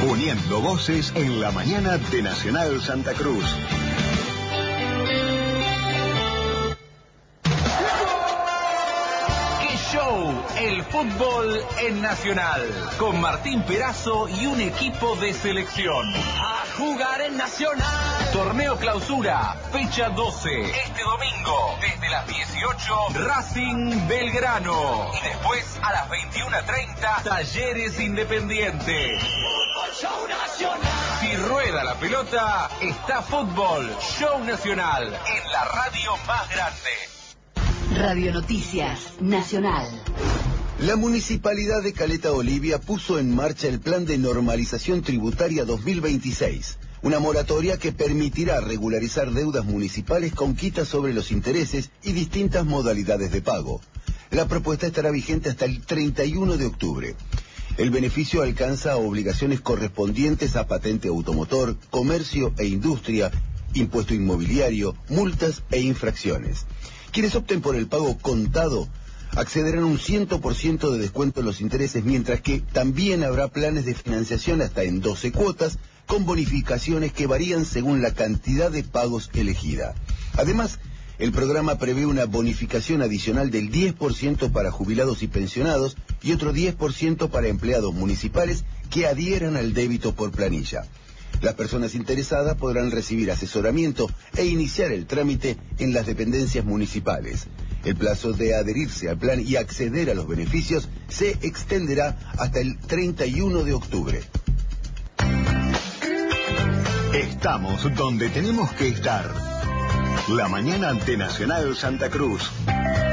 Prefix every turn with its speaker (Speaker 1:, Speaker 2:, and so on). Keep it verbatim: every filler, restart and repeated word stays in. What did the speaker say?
Speaker 1: Uniendo voces en la mañana de Nacional Santa Cruz.
Speaker 2: El fútbol en Nacional, con Martín Perazo y un equipo de selección.
Speaker 3: A jugar en Nacional.
Speaker 2: Torneo Clausura, fecha doce. Este domingo, desde las dieciocho, Racing Belgrano. Y después, a las veintiuna treinta, Talleres Independiente.
Speaker 3: Fútbol Show Nacional.
Speaker 2: Si rueda la pelota, está Fútbol Show Nacional, en la radio más grande.
Speaker 4: Radio Noticias Nacional.
Speaker 5: La Municipalidad de Caleta Olivia puso en marcha el Plan de Normalización Tributaria dos mil veintiséis, una moratoria que permitirá regularizar deudas municipales con quitas sobre los intereses y distintas modalidades de pago. La propuesta estará vigente hasta el treinta y uno de octubre. El beneficio alcanza a obligaciones correspondientes a patente automotor, comercio e industria, impuesto inmobiliario, multas e infracciones. Quienes opten por el pago contado accederán a un cien por ciento de descuento en los intereses, mientras que también habrá planes de financiación hasta en doce cuotas, con bonificaciones que varían según la cantidad de pagos elegida. Además, el programa prevé una bonificación adicional del diez por ciento para jubilados y pensionados y otro diez por ciento para empleados municipales que adhieran al débito por planilla. Las personas interesadas podrán recibir asesoramiento e iniciar el trámite en las dependencias municipales. El plazo de adherirse al plan y acceder a los beneficios se extenderá hasta el treinta y uno de octubre.
Speaker 1: Estamos donde tenemos que estar. La mañana de Nacional Santa Cruz.